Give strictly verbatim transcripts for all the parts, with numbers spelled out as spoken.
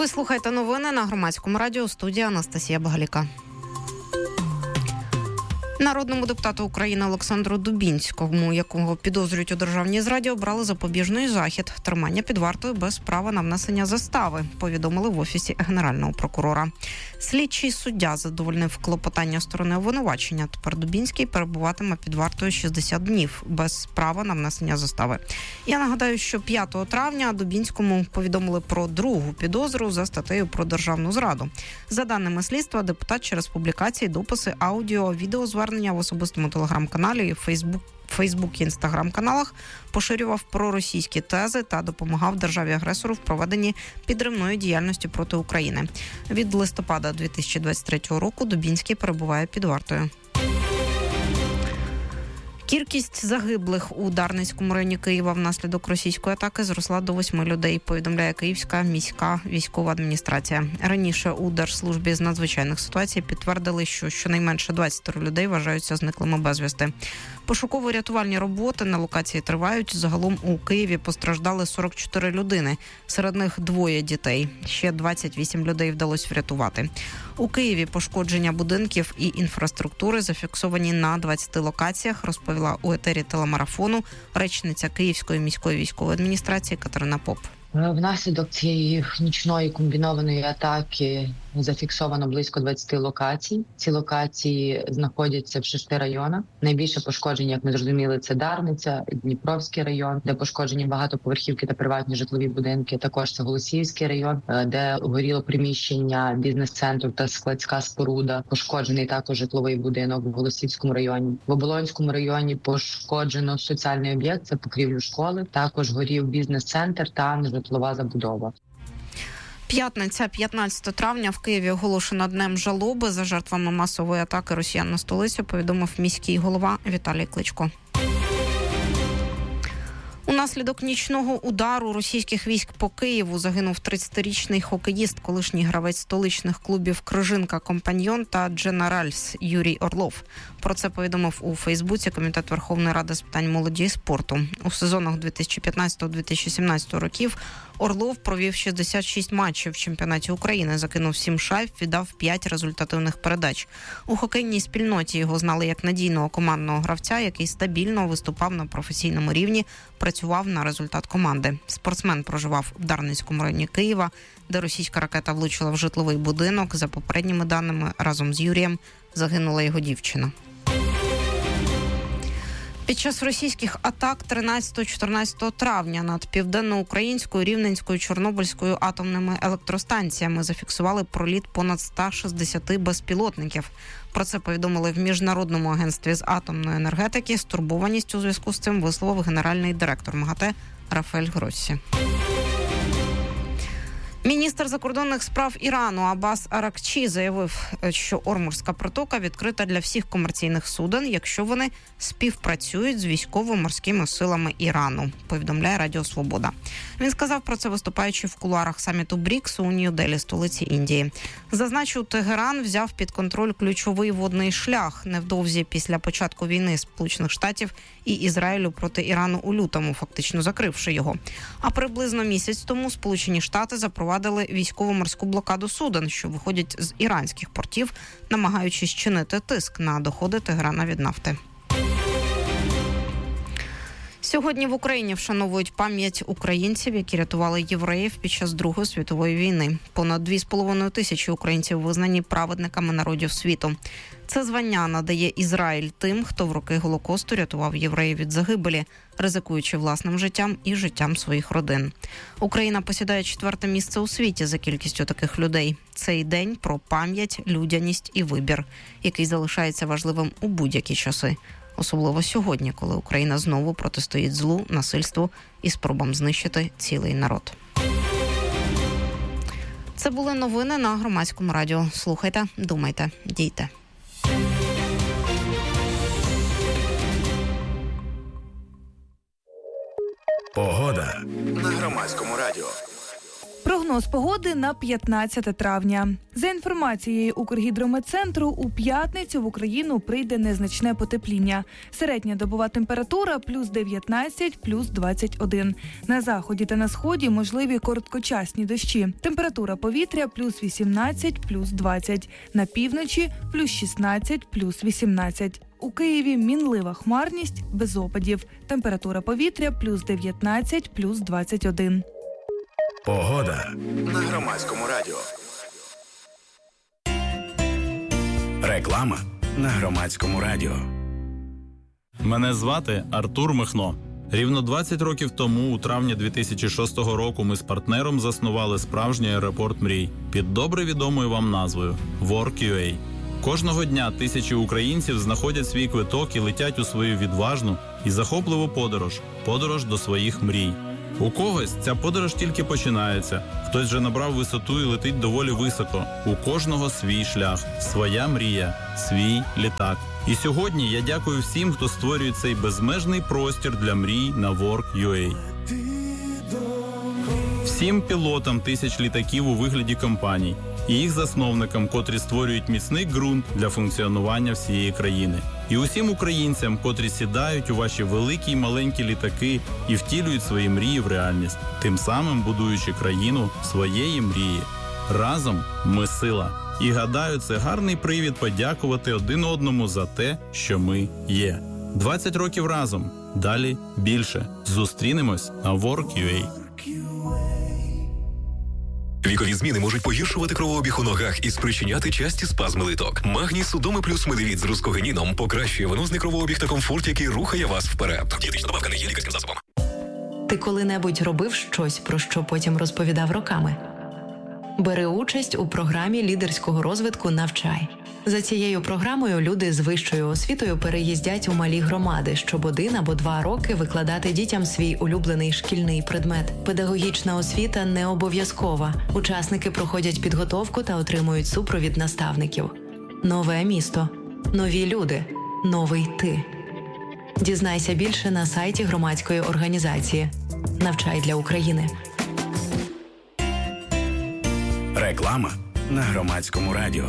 Ви слухаєте новини на Громадському радіо, студія Анастасія Багаліка. Народному депутату України Олександру Дубінському, якого підозрюють у державній зраді, обрали запобіжний захід – тримання під вартою без права на внесення застави, повідомили в Офісі Генерального прокурора. Слідчий суддя задовольнив клопотання сторони обвинувачення. Тепер Дубінський перебуватиме під вартою шістдесят днів без права на внесення застави. Я нагадаю, що п'ятого травня Дубінському повідомили про другу підозру за статтею про державну зраду. За даними слідства, депутат через публікації, дописи, аудіо, відеозвернення в особистому телеграм-каналі, Фейсбук, Фейсбук і Інстаграм-каналах поширював проросійські тези та допомагав державі-агресору в проведенні підривної діяльності проти України. Від листопада дві тисячі двадцять третього року Дубінський перебуває під вартою. Кількість загиблих у Дарницькому районі Києва внаслідок російської атаки зросла до восьми людей, повідомляє Київська міська військова адміністрація. Раніше у Держслужбі з надзвичайних ситуацій підтвердили, що щонайменше двадцять людей вважаються зниклими безвісти. Пошуково-рятувальні роботи на локації тривають. Загалом у Києві постраждали сорок чотири людини, серед них двоє дітей. Ще двадцять вісім людей вдалося врятувати. У Києві пошкодження будинків і інфраструктури зафіксовані на двадцяти локаціях, розповіла у етері телемарафону речниця Київської міської військової адміністрації Катерина Поп. Внаслідок цієї нічної комбінованої атаки зафіксовано близько двадцяти локацій. Ці локації знаходяться в шести районах. Найбільше пошкоджень, як ми зрозуміли, це Дарниця, Дніпровський район, де пошкоджені багатоповерхівки та приватні житлові будинки. Також це Голосіївський район, де горіло приміщення бізнес-центру та складська споруда. Пошкоджений також житловий будинок в Голосіївському районі. В Оболонському районі пошкоджено соціальний об'єкт, це покрівлю школи. Також горів бізнес-центр та нежитлова забудова. П'ятниця, п'ятнадцятого травня, в Києві оголошено днем жалоби за жертвами масової атаки росіян на столицю, повідомив міський голова Віталій Кличко. Унаслідок нічного удару російських військ по Києву загинув тридцятирічний хокеїст, колишній гравець столичних клубів «Крижинка Компаньйон» та «Дженеральс» Юрій Орлов. Про це повідомив у Фейсбуці Комітет Верховної Ради з питань молоді і спорту. У сезонах дві тисячі п'ятнадцятого - дві тисячі сімнадцятого років Орлов провів шістдесят шість матчів в чемпіонаті України, закинув сім шайб, віддав п'ять результативних передач. У хокейній спільноті його знали як надійного командного гравця, який стабільно виступав на професійному рівні, працював на результат команди. Спортсмен проживав в Дарницькому районі Києва, де російська ракета влучила в житловий будинок. За попередніми даними, разом з Юрієм загинула його дівчина. Під час російських атак тринадцятого-чотирнадцятого травня над південноукраїнською, Рівненською, Чорнобильською атомними електростанціями зафіксували проліт понад ста шістдесят безпілотників. Про це повідомили в Міжнародному агентстві з атомної енергетики. Стурбованість у зв'язку з цим висловив генеральний директор МАГАТЕ Рафаель Гроссі. Міністр закордонних справ Ірану Аббас Аракчі заявив, що Ормурська протока відкрита для всіх комерційних суден, якщо вони співпрацюють з військово-морськими силами Ірану, повідомляє Радіо Свобода. Він сказав про це, виступаючи в кулуарах саміту Бріксу у Нью-Делі, столиці Індії. Зазначив, Тегеран взяв під контроль ключовий водний шлях невдовзі після початку війни Сполучених Штатів і Ізраїлю проти Ірану у лютому, фактично закривши його. А приблизно місяць тому Сполучені Штати запровадили військово-морську блокаду суден, що виходять з іранських портів, намагаючись чинити тиск на доходи Тегерана від нафти. Сьогодні в Україні вшановують пам'ять українців, які рятували євреїв під час Другої світової війни. Понад дві з половиною тисячі українців визнані праведниками народів світу. Це звання надає Ізраїль тим, хто в роки Голокосту рятував євреїв від загибелі, ризикуючи власним життям і життям своїх родин. Україна посідає четверте місце у світі за кількістю таких людей. Цей день про пам'ять, людяність і вибір, який залишається важливим у будь-які часи. Особливо сьогодні, коли Україна знову протистоїть злу, насильству і спробам знищити цілий народ. Це були новини на Громадському радіо. Слухайте, думайте, дійте. Погода на Громадському радіо. Прогноз погоди на п'ятнадцяте травня. За інформацією Укргідрометцентру, у п'ятницю в Україну прийде незначне потепління. Середня добова температура – плюс дев'ятнадцять, плюс двадцять один. На заході та на сході можливі короткочасні дощі. Температура повітря – плюс вісімнадцять, плюс двадцять. На півночі – плюс шістнадцять, плюс вісімнадцять. У Києві мінлива хмарність, без опадів. Температура повітря – плюс дев'ятнадцять, плюс двадцять один. Погода на Громадському радіо. Реклама на Громадському радіо. Мене звати Артур Михно. Рівно двадцять років тому, у травні дві тисячі шостого року, ми з партнером заснували справжній аеропорт мрій під добре відомою вам назвою WorkUA. Кожного дня тисячі українців знаходять свій квиток і летять у свою відважну і захопливу подорож – подорож до своїх мрій. У когось ця подорож тільки починається, хтось вже набрав висоту і летить доволі високо. У кожного свій шлях, своя мрія, свій літак. І сьогодні я дякую всім, хто створює цей безмежний простір для мрій на WorkUA. Всім пілотам тисяч літаків у вигляді компаній і їх засновникам, котрі створюють міцний ґрунт для функціонування всієї країни. І усім українцям, котрі сідають у ваші великі й маленькі літаки і втілюють свої мрії в реальність, тим самим будуючи країну своєї мрії. Разом ми сила. І гадаю, це гарний привід подякувати один одному за те, що ми є. двадцять років разом. Далі більше. Зустрінемось на WorkUA. Вікові зміни можуть погіршувати кровообіг у ногах і спричиняти часті спазми литок. Магній Судоми плюс Медевіт з рускогеніном покращує венозний кровообіг та комфорт, який рухає вас вперед. Дієтична добавка не є лікарським засобом. Ти коли-небудь робив щось, про що потім розповідав роками? Бери участь у програмі лідерського розвитку «Навчай». За цією програмою люди з вищою освітою переїздять у малі громади, щоб один або два роки викладати дітям свій улюблений шкільний предмет. Педагогічна освіта не обов'язкова. Учасники проходять підготовку та отримують супровід наставників. Нове місто. Нові люди. Новий ти. Дізнайся більше на сайті громадської організації «Навчай для України». Реклама на Громадському радіо.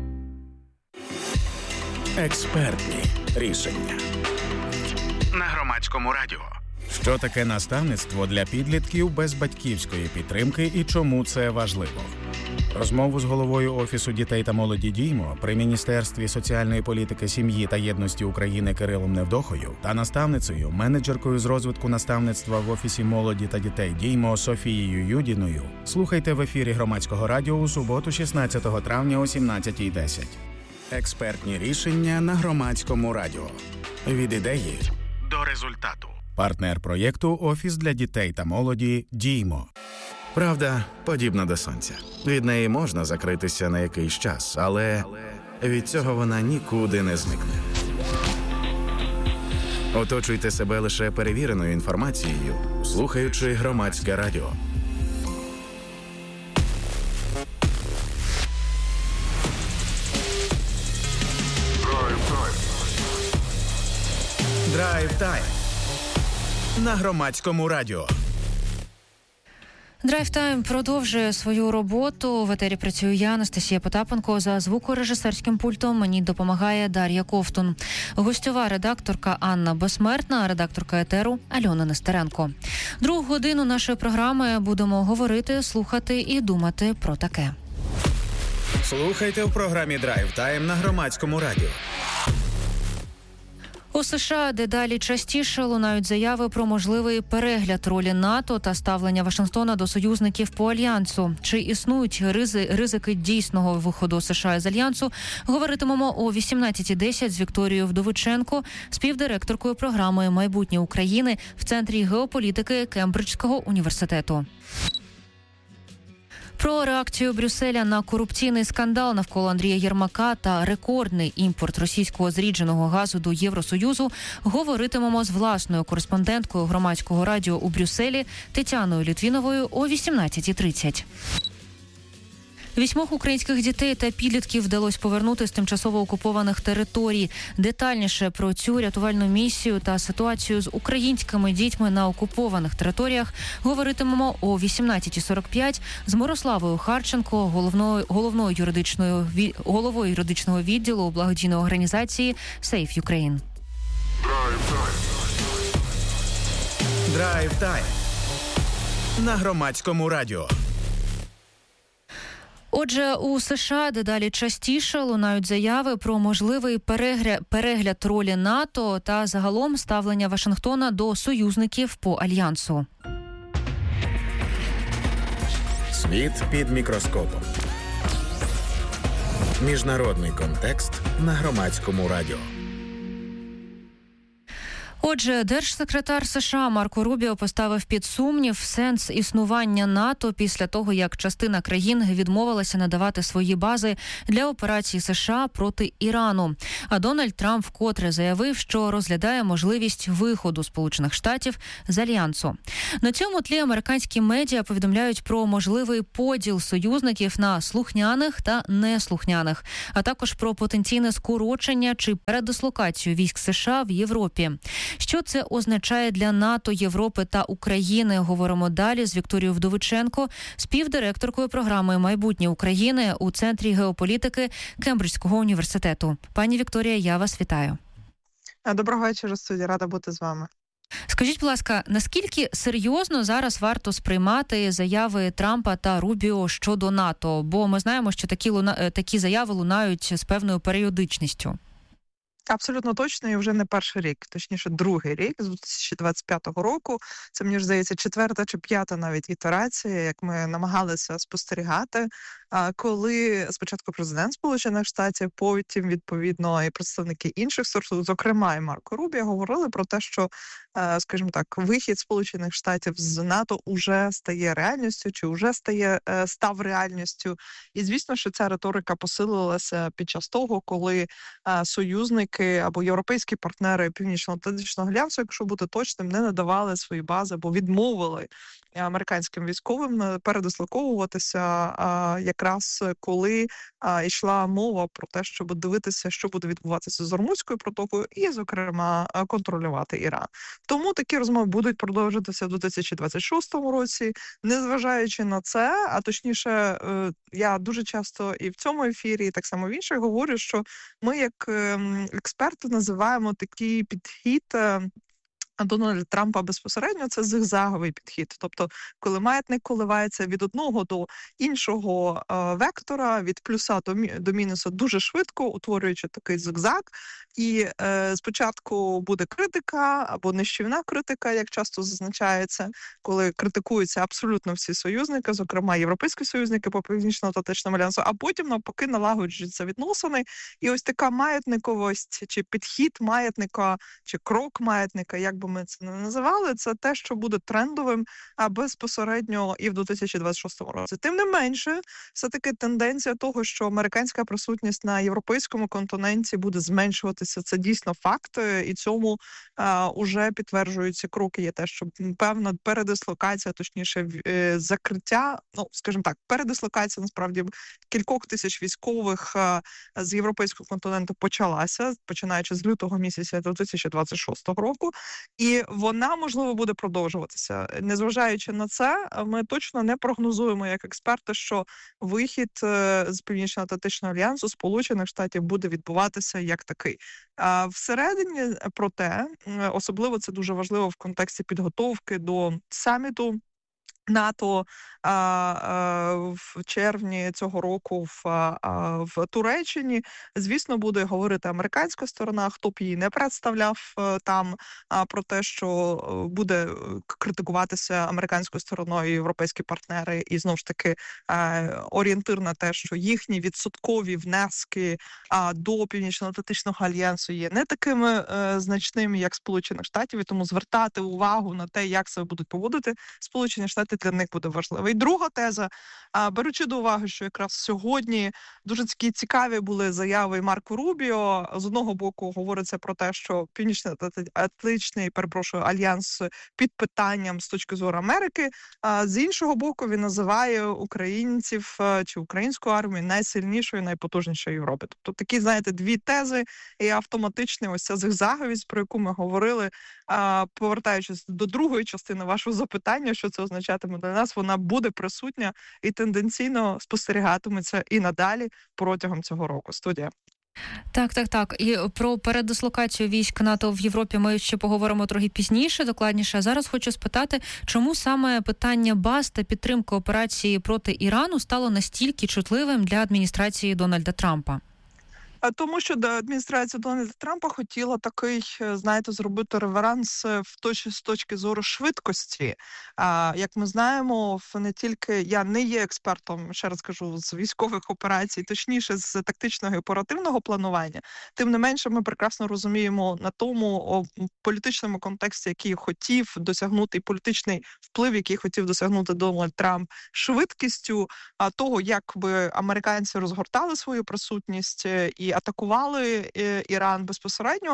Експертні рішення на Громадському радіо. Що таке наставництво для підлітків без батьківської підтримки і чому це важливо? Розмову з головою Офісу дітей та молоді «Діймо» при Міністерстві соціальної політики, сім'ї та єдності України Кирилом Невдохою та наставницею, менеджеркою з розвитку наставництва в Офісі молоді та дітей «Діймо» Софією Юдіною слухайте в ефірі Громадського радіо у суботу, шістнадцятого травня о сімнадцятій десять. Експертні рішення на Громадському радіо. Від ідеї до результату. Партнер проєкту «Офіс для дітей та молоді «Діймо». Правда подібна до сонця. Від неї можна закритися на якийсь час, але від цього вона нікуди не зникне. Оточуйте себе лише перевіреною інформацією, слухаючи Громадське радіо. Драйв тайм на Громадському радіо. Драйв Тайм продовжує свою роботу. В етері працюю я, Анастасія Потапенко. За звукорежисерським пультом мені допомагає Дар'я Ковтун. Гостьова редакторка Анна Безсмертна, редакторка етеру Альона Нестеренко. Другу годину нашої програми будемо говорити, слухати і думати про таке. Слухайте в програмі Драйв Тайм на Громадському радіо. У США дедалі частіше лунають заяви про можливий перегляд ролі НАТО та ставлення Вашингтона до союзників по альянсу. Чи існують ризи, ризики дійсного виходу США з альянсу, говоритимемо о вісімнадцятій десять з Вікторією Вдовиченко, співдиректоркою програми «Майбутнє України» в Центрі геополітики Кембриджського університету. Про реакцію Брюсселя на корупційний скандал навколо Андрія Єрмака та рекордний імпорт російського зрідженого газу до Євросоюзу говоритимемо з власною кореспонденткою Громадського радіо у Брюсселі Тетяною Літвіновою о вісімнадцятій тридцять. Вісьмох українських дітей та підлітків вдалося повернути з тимчасово окупованих територій. Детальніше про цю рятувальну місію та ситуацію з українськими дітьми на окупованих територіях говоритимемо о вісімнадцятій сорок п'ять з Мирославою Харченко, головною головною юридичною головою юридичного відділу благодійної організації Save Ukraine. Драйв тайм на Громадському радіо. Отже, у США дедалі частіше лунають заяви про можливий перегля... перегляд ролі НАТО та загалом ставлення Вашингтона до союзників по альянсу. Світ під мікроскопом. Міжнародний контекст на Громадському радіо. Отже, держсекретар США Марко Рубіо поставив під сумнів сенс існування НАТО після того, як частина країн відмовилася надавати свої бази для операції США проти Ірану. А Дональд Трамп вкотре заявив, що розглядає можливість виходу Сполучених Штатів з альянсу. На цьому тлі американські медіа повідомляють про можливий поділ союзників на слухняних та неслухняних, а також про потенційне скорочення чи передислокацію військ США в Європі. Що це означає для НАТО, Європи та України? Говоримо далі з Вікторією Вдовиченко, співдиректоркою програми «Майбутнє України» у Центрі геополітики Кембриджського університету. Пані Вікторія, я вас вітаю. Доброго вечора, студія. Рада бути з вами. Скажіть, будь ласка, наскільки серйозно зараз варто сприймати заяви Трампа та Рубіо щодо НАТО? Бо ми знаємо, що такі, луна... такі заяви лунають з певною періодичністю. Абсолютно точно, і вже не перший рік, точніше другий рік, з дві тисячі двадцять п'ятого року. Це, мені здається, четверта чи п'ята навіть ітерація, як ми намагалися спостерігати, коли спочатку президент Сполучених Штатів, потім, відповідно, і представники інших структур, зокрема і Марко Рубіо, говорили про те, що, скажімо так, вихід Сполучених Штатів з НАТО уже стає реальністю, чи вже стає, став реальністю. І, звісно, що ця риторика посилилася під час того, коли союзники або європейські партнери Північно-Атлантичного альянсу, якщо бути точним, не надавали свої бази, або відмовили американським військовим передислоковуватися, якраз коли йшла мова про те, щоб дивитися, що буде відбуватися з Ормузькою протокою і, зокрема, контролювати Іран. Тому такі розмови будуть продовжитися в дві тисячі двадцять шостому році, незважаючи на це, а точніше, я дуже часто і в цьому ефірі, і так само в інших говорю, що ми як експерти називаємо такий підхід Дональда Трампа безпосередньо це зигзаговий підхід. Тобто, коли маятник коливається від одного до іншого е, вектора, від плюса до, до мінуса дуже швидко, утворюючи такий зигзаг. І е, спочатку буде критика або нищівна критика, як часто зазначається, коли критикуються абсолютно всі союзники, зокрема європейські союзники по Північно-Атлантичному альянсу, а потім навпаки налагоджуються відносини. І ось така маятниковість, чи підхід маятника, чи крок маятника, як би ми це не називали, це те, що буде трендовим а безпосередньо і в дві тисячі двадцять шостому році. Тим не менше, все-таки тенденція того, що американська присутність на європейському континенті буде зменшуватися, це дійсно факт, і цьому а, уже підтверджуються кроки. Є те, що певна передислокація, точніше закриття, ну, скажімо так, передислокація, насправді, кількох тисяч військових а, з європейського континенту почалася, починаючи з лютого місяця дві тисячі двадцять шостого року. І вона, можливо, буде продовжуватися. Незважаючи на це, ми точно не прогнозуємо як експерти, що вихід з Північно-Атлантичного альянсу Сполучених Штатів буде відбуватися як такий. А всередині, проте, особливо це дуже важливо в контексті підготовки до саміту НАТО а, а, в червні цього року в, а, в Туреччині, звісно, буде говорити американська сторона, хто б її не представляв там, а, про те, що буде критикуватися американською стороною європейські партнери, і знову ж таки а, орієнтир на те, що їхні відсоткові внески а, до Північно-Атлантичного альянсу є не такими а, значними, як Сполучених Штатів, і тому звертати увагу на те, як себе будуть поводити Сполучені Штати, для них буде важливо. І друга теза, беручи до уваги, що якраз сьогодні дуже такі цікаві були заяви Марко Рубіо. З одного боку говориться про те, що Північно-Атлантичний, перепрошую, альянс під питанням з точки зору Америки, а з іншого боку він називає українців чи українську армію найсильнішою, найпотужнішою Європи. Тобто такі, знаєте, дві тези і автоматична ось ця зигзаговість, про яку ми говорили, повертаючись до другої частини вашого запитання, що це означатиме для нас, вона буде присутня і тенденційно спостерігатиметься і надалі протягом цього року. Студія. Так, так, так. І про передислокацію військ НАТО в Європі ми ще поговоримо трохи пізніше, докладніше. А зараз хочу спитати, чому саме питання баз та підтримки операції проти Ірану стало настільки чутливим для адміністрації Дональда Трампа? Тому що адміністрація Дональда Трампа хотіла такий, знаєте, зробити реверанс в точці, з точки зору швидкості. А, як ми знаємо, не тільки я не є експертом, ще раз кажу, з військових операцій, точніше, з тактичного і оперативного планування. Тим не менше, ми прекрасно розуміємо на тому о, політичному контексті, який хотів досягнути, і політичний вплив, який хотів досягнути Дональд Трамп, швидкістю а, того, як би американці розгортали свою присутність і атакували Іран безпосередньо,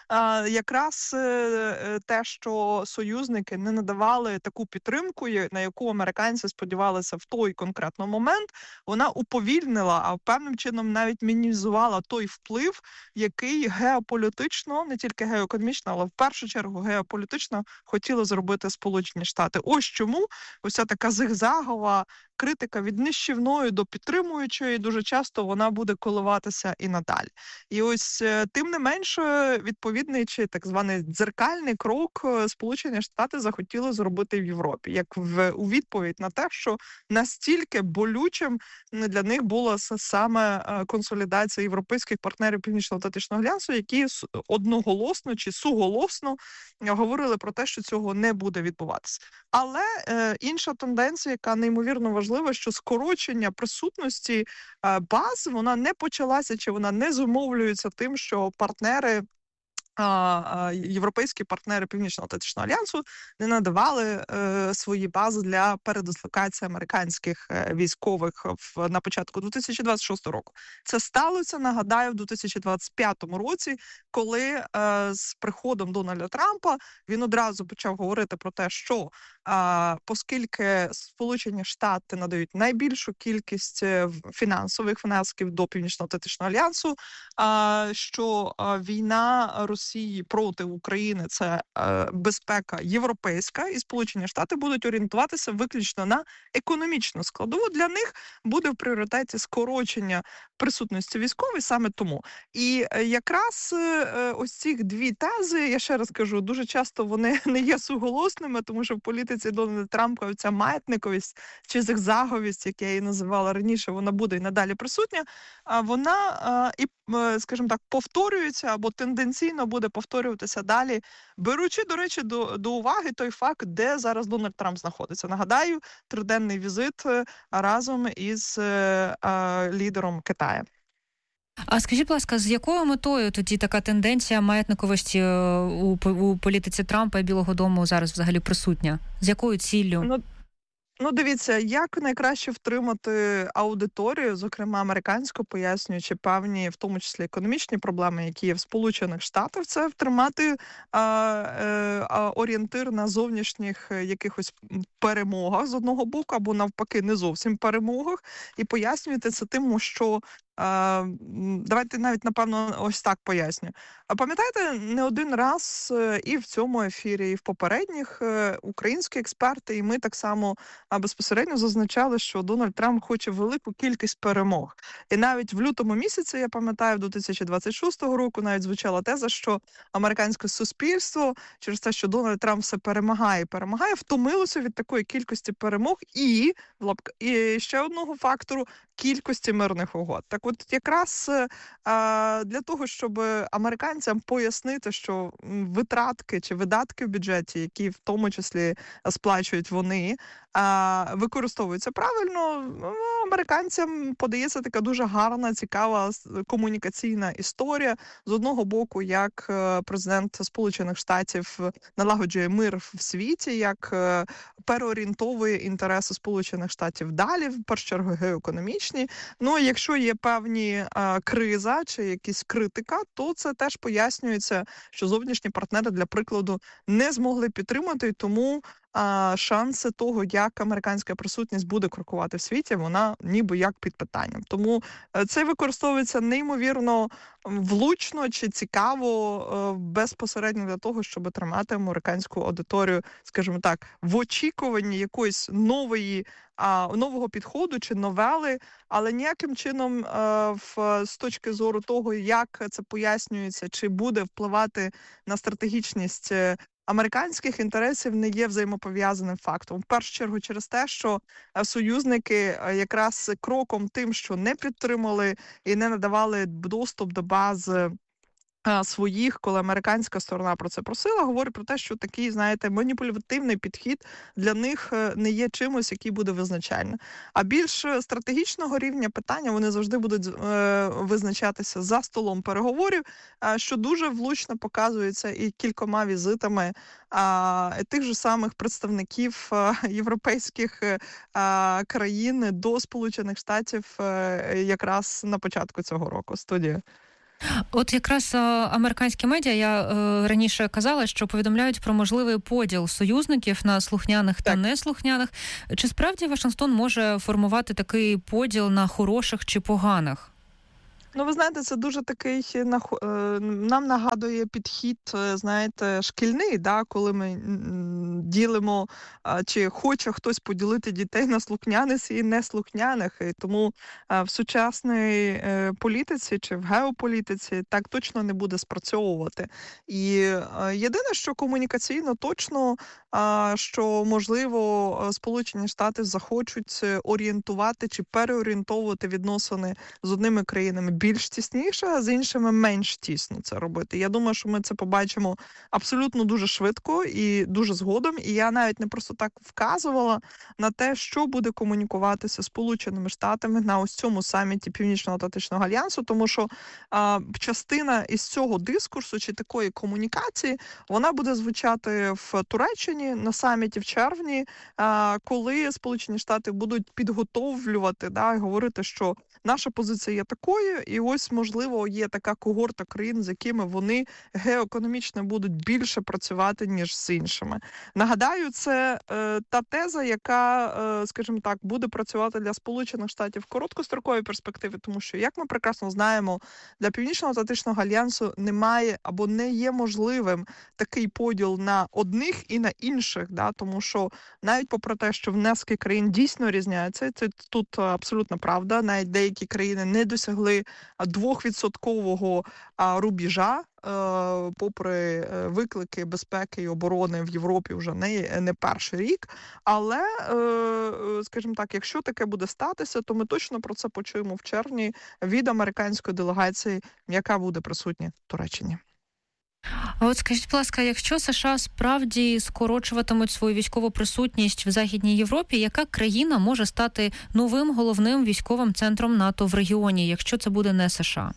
якраз те, що союзники не надавали таку підтримку, на яку американці сподівалися в той конкретний момент, вона уповільнила, а певним чином навіть мінімізувала той вплив, який геополітично, не тільки геоекономічно, але в першу чергу геополітично хотіли зробити Сполучені Штати. Ось чому ось ця така зигзагова критика від нищівної до підтримуючої, дуже часто вона буде коливатися і надалі. І ось тим не менше відповідний чи так званий дзеркальний крок Сполучені Штати захотіли зробити в Європі, як в у відповідь на те, що настільки болючим для них була саме консолідація європейських партнерів Північно-Атлантичного альянсу, які одноголосно чи суголосно говорили про те, що цього не буде відбуватися. Але е, інша тенденція, яка неймовірно важлива, що скорочення присутності е, баз, вона не почалася, чи вона не зумовлюється тим, що партнери, європейські партнери Північно-Атлантичного альянсу не надавали е, свої бази для передислокації американських е, військових в, на початку дві тисячі двадцять шостого року. Це сталося, нагадаю, в дві тисячі двадцять п'ятому році, коли е, з приходом Дональда Трампа він одразу почав говорити про те, що е, оскільки Сполучені Штати надають найбільшу кількість фінансових внесків до Північно-Атлантичного альянсу, е, що е, війна Росії Росії проти України – це е, безпека європейська, і Сполучені Штати будуть орієнтуватися виключно на економічну складову. Для них буде в пріоритеті скорочення присутності військової саме тому. І е, якраз е, ось ці дві тези, я ще раз кажу, дуже часто вони не є суголосними, тому що в політиці Дональда Трампа ця маятниковість чи зигзаговість, як я її називала раніше, вона буде і надалі присутня, а вона е, і, е, скажімо так, повторюється або тенденційно буде повторюватися далі, беручи, до речі, до, до уваги той факт, де зараз Дональд Трамп знаходиться. Нагадаю, триденний візит разом із е, е, лідером Китаю. А скажіть, будь ласка, з якою метою тоді така тенденція маятниковості у, у політиці Трампа і Білого дому зараз взагалі присутня? З якою ціллю? Ну, Ну, дивіться, як найкраще втримати аудиторію, зокрема американську, пояснюючи певні, в тому числі економічні проблеми, які є в Сполучених Штатах, це втримати а, а, орієнтир на зовнішніх якихось перемогах з одного боку, або навпаки не зовсім перемогах, і пояснюєте це тим, що Uh, давайте навіть, напевно, ось так поясню. А пам'ятаєте, не один раз і в цьому ефірі, і в попередніх українські експерти, і ми так само безпосередньо зазначали, що Дональд Трамп хоче велику кількість перемог. І навіть в лютому місяці, я пам'ятаю, дві тисячі двадцять шостого року навіть звучала теза, що американське суспільство через те, що Дональд Трамп все перемагає і перемагає, втомилося від такої кількості перемог і, і ще одного фактору – кількості мирних угод. Так от якраз а, для того, щоб американцям пояснити, що витратки чи видатки в бюджеті, які в тому числі сплачують вони, використовуються правильно, американцям подається така дуже гарна, цікава комунікаційна історія. З одного боку, як президент Сполучених Штатів налагоджує мир в світі, як переорієнтовує інтереси Сполучених Штатів далі, в першу чергу геоекономічні. Ну, якщо є певні а, криза чи якісь критика, то це теж пояснюється, що зовнішні партнери, для прикладу, не змогли підтримати, тому а, шанси того, як американська присутність буде крокувати в світі, вона ніби як під питанням. Тому це використовується неймовірно влучно чи цікаво, безпосередньо для того, щоб тримати американську аудиторію, скажімо так, в очікуванні якоїсь нової, нового підходу чи новели, але ніяким чином в, з точки зору того, як це пояснюється, чи буде впливати на стратегічність американських інтересів, не є взаємопов'язаним фактом. В першу чергу через те, що союзники якраз кроком тим, що не підтримали і не надавали доступ до баз своїх, коли американська сторона про це просила, говорить про те, що такий, знаєте, маніпулятивний підхід для них не є чимось, який буде визначальним. А більш стратегічного рівня питання вони завжди будуть е, визначатися за столом переговорів, е, що дуже влучно показується і кількома візитами е, тих же самих представників е, європейських е, країн до Сполучених Штатів е, якраз на початку цього року. Студія. От якраз а, американські медіа, я е, раніше казала, що повідомляють про можливий поділ союзників на слухняних та неслухняних. Чи справді Вашингтон може формувати такий поділ на хороших чи поганих? Ну, ви знаєте, це дуже такий, нам нагадує підхід, знаєте, шкільний, да, коли ми ділимо, чи хоче хтось поділити дітей на слухняних і неслухняних. І тому в сучасній політиці чи в геополітиці так точно не буде спрацьовувати. І єдине, що комунікаційно точно, що, можливо, Сполучені Штати захочуть орієнтувати чи переорієнтовувати відносини з одними країнами більш тісніше, а з іншими менш тісно це робити. Я думаю, що ми це побачимо абсолютно дуже швидко і дуже згодом. І я навіть не просто так вказувала на те, що буде комунікуватися Сполученими Штатами на ось цьому саміті Північно-Атлантичного альянсу, тому що а, частина із цього дискурсу чи такої комунікації, вона буде звучати в Туреччині на саміті в червні, а, коли Сполучені Штати будуть підготовлювати, да, і говорити, що наша позиція є такою, і ось, можливо, є така когорта країн, з якими вони геоекономічно будуть більше працювати, ніж з іншими. Нагадаю, це е, та теза, яка, е, скажімо так, буде працювати для Сполучених Штатів в короткостроковій перспективі, тому що, як ми прекрасно знаємо, для Північно-Атлантичного альянсу немає або не є можливим такий поділ на одних і на інших, да, тому що навіть попри те, що внески країн дійсно різняються, це тут абсолютно правда, навіть деякі країни не досягли двохвідсоткового рубежа, попри виклики безпеки і оборони в Європі вже не, не перший рік. Але, скажімо так, якщо таке буде статися, то ми точно про це почуємо в червні від американської делегації, яка буде присутня в Туреччині. А от скажіть, будь ласка, якщо США справді скорочуватимуть свою військову присутність в Західній Європі, яка країна може стати новим головним військовим центром НАТО в регіоні, якщо це буде не США?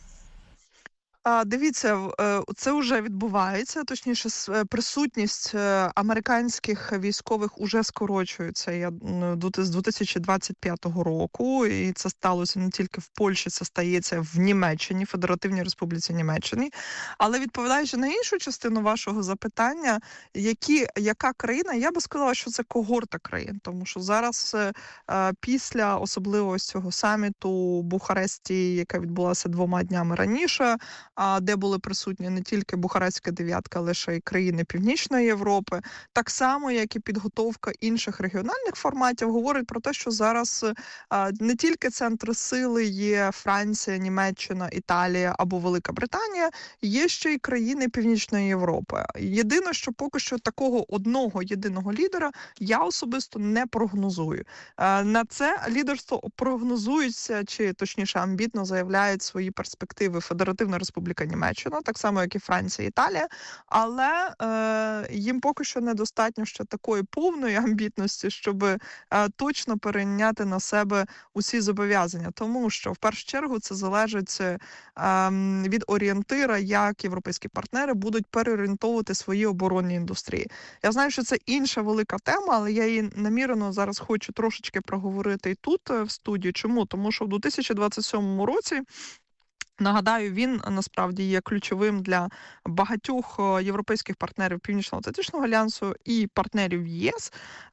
Дивіться, це вже відбувається, точніше, присутність американських військових уже скорочується я, з дві тисячі двадцять п'ятого року, і це сталося не тільки в Польщі, це стається в Німеччині, Федеративній Республіці Німеччині. Але відповідаючи на іншу частину вашого запитання, які, яка країна, я би сказала, що це когорта країн, тому що зараз після особливо цього саміту у Бухаресті, яка відбулася двома днями раніше, де були присутні не тільки Бухарестська дев'ятка, але ще й країни Північної Європи, так само, як і підготовка інших регіональних форматів, говорить про те, що зараз не тільки центри сили є Франція, Німеччина, Італія або Велика Британія, є ще й країни Північної Європи. Єдине, що поки що такого одного єдиного лідера я особисто не прогнозую. На це лідерство прогнозується, чи точніше амбітно заявляють свої перспективи Федеративна Республіка Республіка Німеччина, так само, як і Франція, Італія, але е, їм поки що недостатньо ще такої повної амбітності, щоб е, точно перейняти на себе усі зобов'язання, тому що в першу чергу це залежить е, від орієнтира, як європейські партнери будуть переорієнтовувати свої оборонні індустрії. Я знаю, що це інша велика тема, але я її намірено зараз хочу трошечки проговорити і тут в студії. Чому? Тому що в дві тисячі двадцять сьомому році, нагадаю, він насправді є ключовим для багатьох європейських партнерів Північно-Атлантичного альянсу і партнерів ЄС,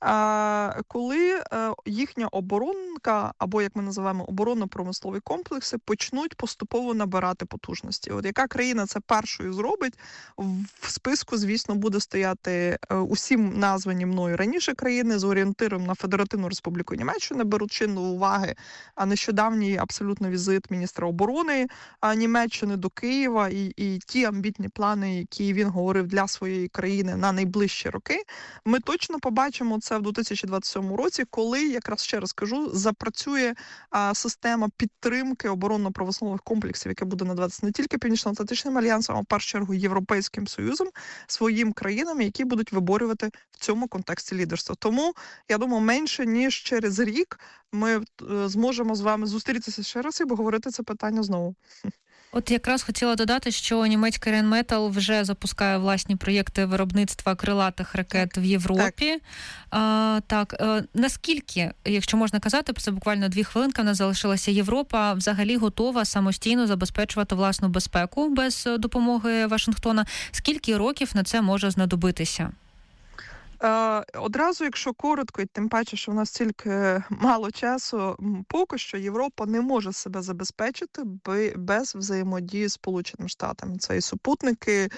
коли їхня оборонка, або, як ми називаємо, оборонно-промислові комплекси, почнуть поступово набирати потужності. От яка країна це першою зробить, в списку, звісно, буде стояти усім названі мною раніше країни з орієнтиром на Федеративну Республіку Німеччину, беручи до уваги нещодавній абсолютно візит міністра оборони Німеччини до Києва і, і ті амбітні плани, які він говорив для своєї країни на найближчі роки, ми точно побачимо це в дві тисячі двадцять сьомому році, коли, якраз ще раз кажу, запрацює а, система підтримки оборонно-промислових комплексів, яка буде надаватися не тільки Північно-Атлантичним альянсом, а в першу чергу Європейським Союзом, своїм країнам, які будуть виборювати в цьому контексті лідерство. Тому, я думаю, менше ніж через рік ми зможемо з вами зустрітися ще раз і обговорити це питання знову. От якраз хотіла додати, що німецький Rheinmetall вже запускає власні проєкти виробництва крилатих ракет так, в Європі. Так, а, так а, наскільки, якщо можна казати, це буквально дві хвилинки, в нас залишилася, Європа взагалі готова самостійно забезпечувати власну безпеку без допомоги Вашингтона? Скільки років на це може знадобитися? Е, одразу, якщо коротко, і тим паче, що в нас тільки мало часу, поки що Європа не може себе забезпечити без взаємодії з Сполученими Штатами. Це і супутники,